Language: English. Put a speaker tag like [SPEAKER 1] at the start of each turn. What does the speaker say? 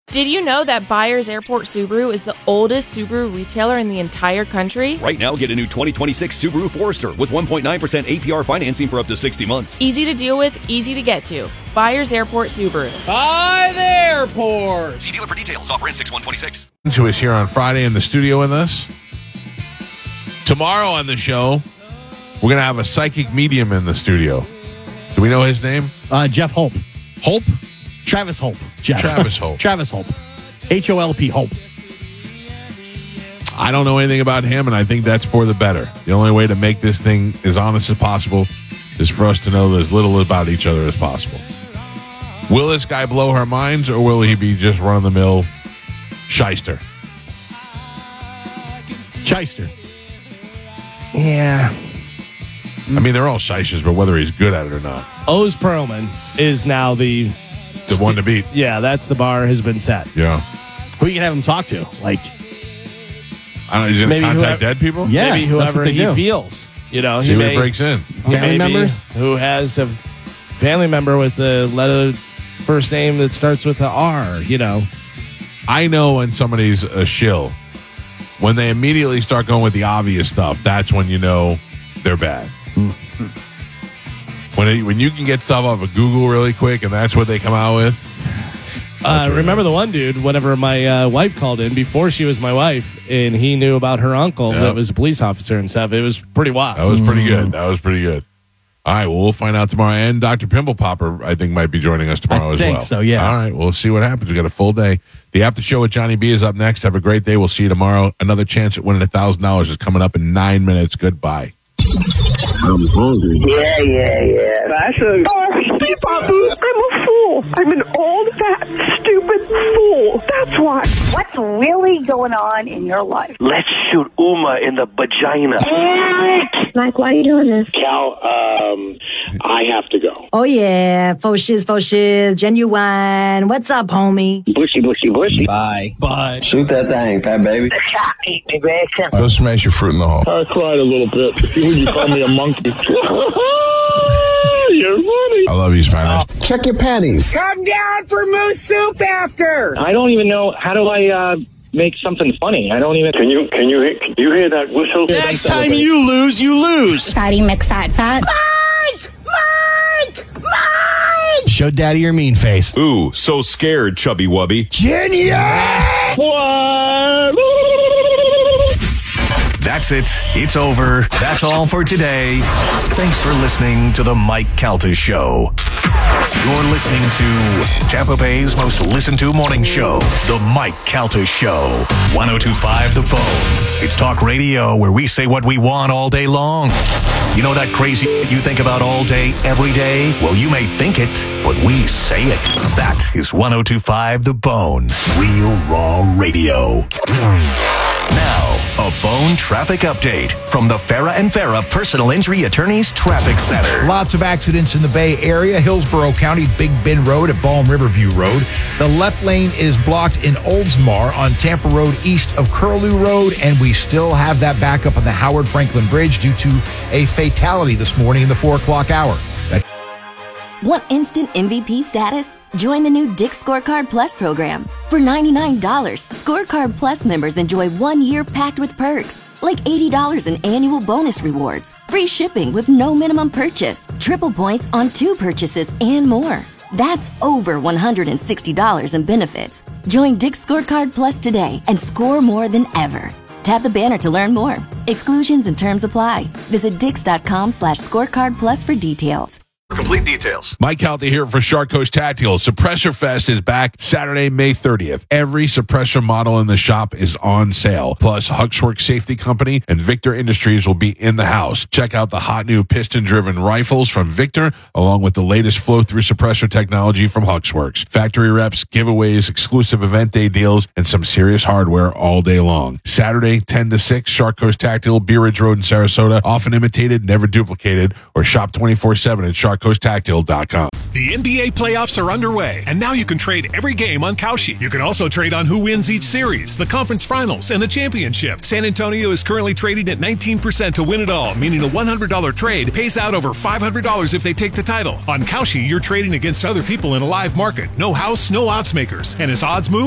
[SPEAKER 1] Did you know that Byers Airport Subaru is the oldest Subaru retailer in the entire country?
[SPEAKER 2] Right now, get a new 2026 Subaru Forester with 1.9% APR financing for up to 60 months.
[SPEAKER 1] Easy to deal with, easy to get to. Byers Airport Subaru.
[SPEAKER 3] By the airport.
[SPEAKER 2] See dealer for details. Offer ends 6/126.
[SPEAKER 4] Who is here on Friday in the studio with us. Tomorrow on the show, we're going to have a psychic medium in the studio. Do we know his name?
[SPEAKER 3] Jeff Hope.
[SPEAKER 4] Hope?
[SPEAKER 3] Travis Hope. Jeff.
[SPEAKER 4] Travis Hope.
[SPEAKER 3] Travis Hope. HOLP Hope.
[SPEAKER 4] I don't know anything about him, and I think that's for the better. The only way to make this thing as honest as possible is for us to know as little about each other as possible. Will this guy blow our minds, or will he be just run-of-the-mill shyster?
[SPEAKER 3] Shyster. Yeah.
[SPEAKER 4] I mean, they're all shysters, but whether he's good at it or not.
[SPEAKER 3] Oz Perlman is now the
[SPEAKER 4] one to beat.
[SPEAKER 3] Yeah, that's the bar has been set.
[SPEAKER 4] Yeah.
[SPEAKER 3] Who you can have him talk to? Like,
[SPEAKER 4] I don't know, he's going to contact dead people?
[SPEAKER 3] Yeah, maybe
[SPEAKER 5] that's
[SPEAKER 3] whoever
[SPEAKER 5] what they
[SPEAKER 3] he
[SPEAKER 5] do.
[SPEAKER 3] feels. You know,
[SPEAKER 4] See what breaks in.
[SPEAKER 3] Family members who has a family member with the letter first name that starts with the R. You know,
[SPEAKER 4] I know when somebody's a shill. When they immediately start going with the obvious stuff, that's when you know they're bad. When you can get stuff off of Google really quick, and that's what they come out with.
[SPEAKER 3] Remember the one dude, whenever my wife called in, before she was my wife, and he knew about her uncle that was a police officer and stuff. It was pretty wild.
[SPEAKER 4] That was pretty good. All right, well, we'll find out tomorrow. And Dr. Pimple Popper, I think, might be joining us tomorrow as well. I think
[SPEAKER 5] so, yeah.
[SPEAKER 4] All right, we'll see what happens. We got a full day. The After Show with Johnny B is up next. Have a great day. We'll see you tomorrow. Another chance at winning $1,000 is coming up in 9 minutes. Goodbye.
[SPEAKER 6] I'm hungry.
[SPEAKER 7] Yeah. That's a... I'm a fool. I'm an old, fat, stupid fool. That's why.
[SPEAKER 8] What's really going on in your life?
[SPEAKER 9] Let's shoot Uma in the vagina.
[SPEAKER 7] Mike, why are you doing this?
[SPEAKER 6] Cal, I have to go.
[SPEAKER 10] Oh, yeah. Faux shiz, genuine. What's up, homie?
[SPEAKER 6] Bushy.
[SPEAKER 9] Bye.
[SPEAKER 6] Shoot that thing, fat baby.
[SPEAKER 4] Go smash your fruit in the hole.
[SPEAKER 6] I cried a little bit. You call me a monkey. You're funny.
[SPEAKER 4] I love you, Spanish.
[SPEAKER 6] Check your panties.
[SPEAKER 7] Come down for moose soup after.
[SPEAKER 9] I don't even know, how do I make something funny? I don't even...
[SPEAKER 6] Can you hear that whistle?
[SPEAKER 3] Next time you lose.
[SPEAKER 8] Fatty McFat. Mike!
[SPEAKER 5] Show daddy your mean face.
[SPEAKER 2] Ooh, so scared, chubby wubby.
[SPEAKER 11] That's it. It's over. That's all for today. Thanks for listening to The Mike Calta Show. You're listening to Tampa Bay's most listened to morning show, The Mike Calta Show. 102.5 The Phone. It's talk radio where we say what we want all day long. You know that crazy you think about all day, every day? Well, you may think it, but we say it. That is 102.5 The Bone. Real raw radio. Now, a Bone traffic update from the Farah and Farah Personal Injury Attorneys Traffic Center.
[SPEAKER 12] Lots of accidents in the Bay Area. Hillsborough County, Big Bend Road at Balm Riverview Road. The left lane is blocked in Oldsmar on Tampa Road east of Curlew Road. And we still have that backup on the Howard Franklin Bridge due to a fatality this morning in the 4 o'clock hour.
[SPEAKER 13] Want instant MVP status? Join the new Dick's Scorecard Plus program. For $99, Scorecard Plus members enjoy 1 year packed with perks, like $80 in annual bonus rewards, free shipping with no minimum purchase, triple points on 2 purchases, and more. That's over $160 in benefits. Join Dick's Scorecard Plus today and score more than ever. Tap the banner to learn more. Exclusions and terms apply. Visit dix.com/scorecard plus for details.
[SPEAKER 11] Complete details.
[SPEAKER 4] Mike Calta here for Shark Coast Tactical. Suppressor Fest is back Saturday, May 30th. Every suppressor model in the shop is on sale. Plus, Huxworks Safety Company and Victor Industries will be in the house. Check out the hot new piston-driven rifles from Victor, along with the latest flow-through suppressor technology from Huxworks. Factory reps, giveaways, exclusive event day deals, and some serious hardware all day long. Saturday, 10 to 6, Shark Coast Tactical, Bee Ridge Road in Sarasota. Often imitated, never duplicated. Or shop 24/7 at SharkCoastTactical.com.
[SPEAKER 14] The NBA playoffs are underway, and now you can trade every game on Kalshi. You can also trade on who wins each series, the conference finals, and the championship. San Antonio is currently trading at 19% to win it all, meaning a $100 trade pays out over $500 if they take the title. On Kalshi, you're trading against other people in a live market. No house, no odds makers. And as odds move,